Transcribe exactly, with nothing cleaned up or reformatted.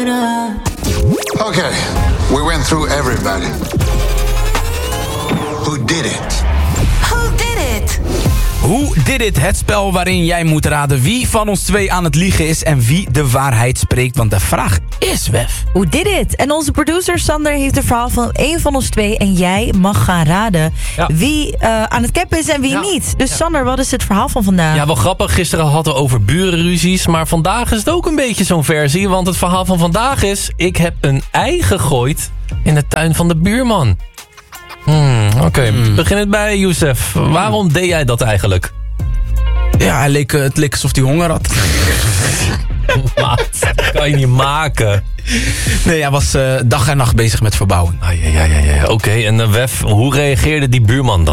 Okay, we went through everybody. Who did it? Who did it? Hoe did it? Het spel waarin jij moet raden wie van ons twee aan het liegen is en wie de waarheid spreekt. Want de vraag is, Wef. Hoe did it? En onze producer Sander heeft het verhaal van één van ons twee. En jij mag gaan raden Ja. wie uh, aan het cappen is en wie Ja. niet. Dus Ja. Sander, wat is het verhaal van vandaag? Ja, wel grappig. Gisteren hadden we over burenruzies. Maar vandaag is het ook een beetje zo'n versie. Want het verhaal van vandaag is... Ik heb een ei gegooid in de tuin van de buurman. Hmm, Oké, okay. Hmm. Begin het bij Youssef. Waarom deed jij dat eigenlijk? Ja, hij leek, het leek alsof hij honger had. Maat, dat kan je niet maken. Nee, hij was uh, dag en nacht bezig met verbouwing. Ah, ja, ja, ja, ja. Oké, okay. En uh, Wef, hoe reageerde die buurman dan?